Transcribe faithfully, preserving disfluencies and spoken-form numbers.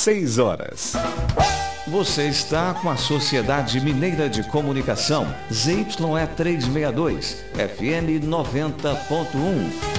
seis horas. Você está com a Sociedade Mineira de Comunicação, Z Y E trezentos e sessenta e dois, F M noventa ponto um.